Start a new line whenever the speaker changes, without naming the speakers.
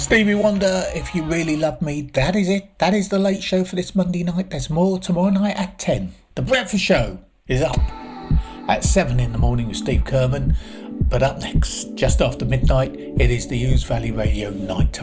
Stevie Wonder, If You Really Love Me, that is it. That is the late show for this Monday night. There's more tomorrow night at 10. The Breakfast Show is up at 7 in the morning with Steve Kerman. But up next, just after midnight, it is the Ouse Valley Radio Night Time.